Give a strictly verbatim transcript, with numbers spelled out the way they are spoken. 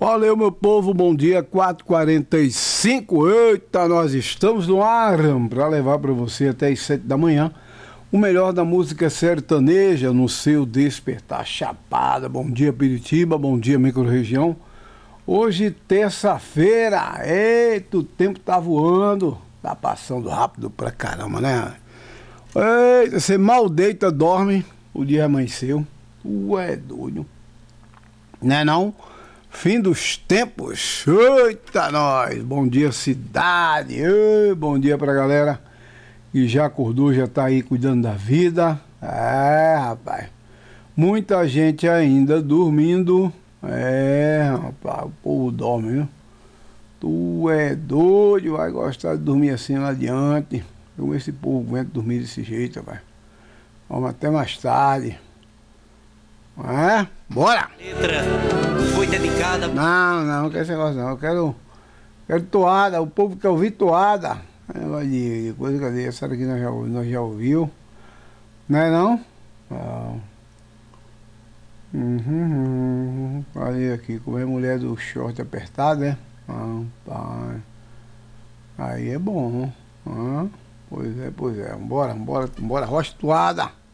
Valeu, meu povo, bom dia, quatro e quarenta e cinco. Eita, nós estamos no ar para levar para você até as sete da manhã o melhor da música sertaneja no seu despertar. Chapada, bom dia, Piritiba, bom dia, microrregião. Hoje, terça-feira, eita, o tempo tá voando, tá passando rápido pra caramba, né? Eita, você mal deita, dorme, o dia amanheceu, tu é doido, né não? Fim dos tempos. Eita, nós. Bom dia, cidade. Ei, bom dia pra galera que já acordou, já tá aí cuidando da vida. É, rapaz. Muita gente ainda dormindo. É, rapaz, o povo dorme, viu? Tu é doido, vai gostar de dormir assim lá adiante. Eu esse povo aguenta dormir desse jeito, rapaz. Vamos até mais tarde. É? Bora! Letra foi dedicada. Não, não, não quero esse negócio não. Eu quero, quero toada, o povo quer ouvir toada. Negócio de coisa, cadê? Essa daqui nós já, nós já ouviu. Não é não? Não. Uhum, uhum. Olha aqui, como é mulher do short apertado, né? Ah, pai. Aí é bom. Ah, pois é, pois é. Vambora, vambora, vambora, rocha toada.